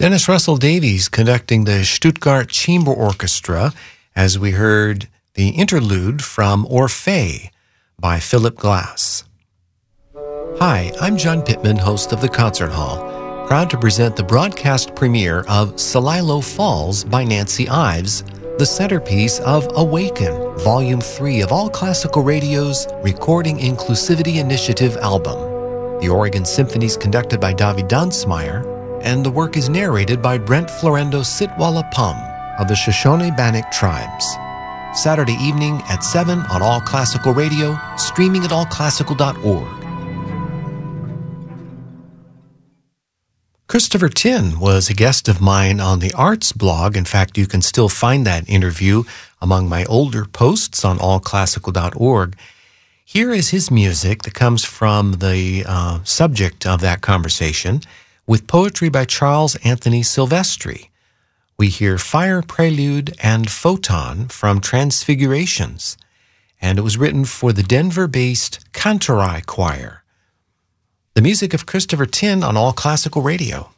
Dennis Russell Davies conducting the Stuttgart Chamber Orchestra as we heard the interlude from Orphée by Philip Glass. Hi, I'm John Pittman, host of the Concert Hall, proud to present the broadcast premiere of Celilo Falls by Nancy Ives, the centerpiece of Awaken, Volume 3 of All Classical Radio's Recording Inclusivity Initiative album. The Oregon Symphony is conducted by David Dansmeyer, and the work is narrated by Brent Florendo Sitwalla Pum of the Shoshone Bannock Tribes. Saturday evening at 7 on All Classical Radio, streaming at allclassical.org. Christopher Tin was a guest of mine on the Arts blog. In fact, you can still find that interview among my older posts on allclassical.org. Here is his music that comes from the subject of that conversation, with poetry by Charles Anthony Silvestri. We hear Fire Prelude and Photon from Transfigurations, and it was written for the Denver-based Kantarai Choir. The music of Christopher Tin on All Classical Radio.